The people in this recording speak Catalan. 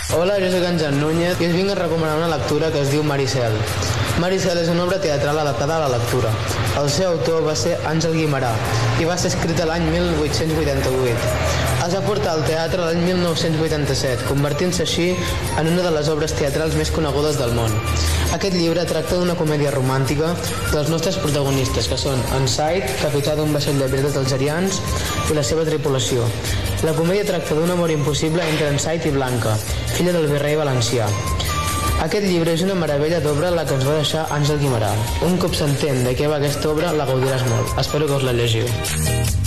Hola, jo soc en Jan Núñez i us vinc a recomanar una lectura que es diu Maricel. Maricel és una obra teatral adaptada a la lectura. El seu autor va ser Àngel Guimerà i va ser escrita l'any 1888. Es va portar al teatre l'any 1987, convertint-se així en una de les obres teatrals més conegudes del món. Aquest llibre tracta d'una comèdia romàntica dels nostres protagonistes, que són en Said, capità d'un vaixell de pirates algerians, i la seva tripulació. La comèdia tracta d'un amor impossible entre en Said i Blanca, filla del virrei valencià. Aquest llibre és una meravella d'obra la que ens va deixar Àngel Guimerà. Un cop s'entén de què va aquesta obra, la gaudiràs molt. Espero que us la llegiu.